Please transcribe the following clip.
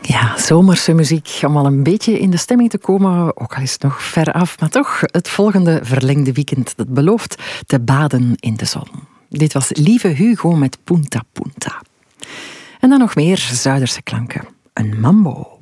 Ja, zomerse muziek om al een beetje in de stemming te komen, ook al is het nog ver af, maar toch het volgende verlengde weekend dat belooft te baden in de zon. Dit was Lieve Hugo met Punta Punta. En dan nog meer Zuiderse klanken. Een mambo.